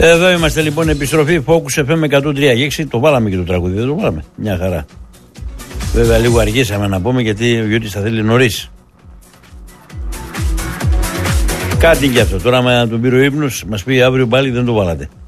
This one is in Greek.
Εδώ είμαστε λοιπόν, επιστροφή Focus FM 103.6. Το βάλαμε και το τραγούδι, δεν το βάλαμε? Μια χαρά. Βέβαια λίγο αργήσαμε να πούμε, γιατί ο Γιώτης θα θέλει νωρίς. Κάτι κι αυτό. Τώρα, άμα τον πήρε ο ύπνος, μας πει αύριο πάλι δεν το βάλατε.